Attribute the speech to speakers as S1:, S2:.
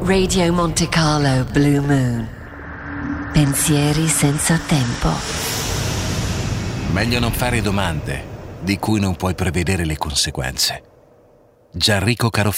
S1: Radio Monte Carlo Blue Moon. Pensieri senza tempo.
S2: Meglio non fare domande di cui non puoi prevedere le conseguenze. Gianrico Carofano.